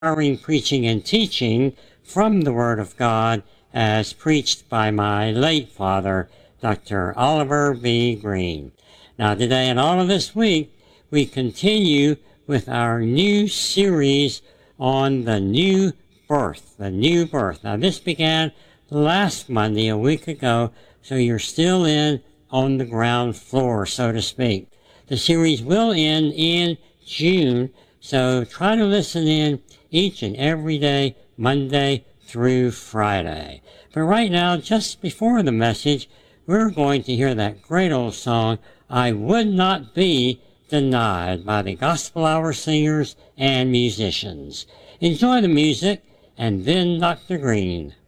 inspiring preaching and teaching from the Word of God as preached by my late father, Dr. Oliver B. Greene. Now today and all of this week, we continue with our new series on the new birth, the new birth. Now this began last Monday, a week ago, so you're still on the ground floor, so to speak. The series will end in June, so try to listen in each and every day, Monday through Friday. But right now, just before the message, we're going to hear that great old song, I Would Not Be Denied, by the Gospel Hour singers and musicians. Enjoy the music, and then Dr. Greene.